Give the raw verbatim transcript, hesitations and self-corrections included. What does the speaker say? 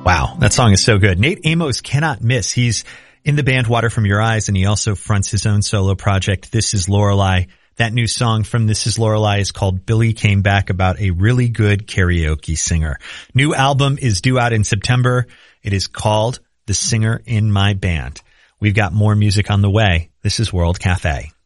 Wow, that song is so good. Nate Amos cannot miss. He's in the band Water From Your Eyes, and he also fronts his own solo project, This Is Lorelei. That new song from This Is Lorelei is called Billy Came Back, about a really good karaoke singer. New album is due out in September. It is called The Singer in My Band. We've got more music on the way. This is World Cafe.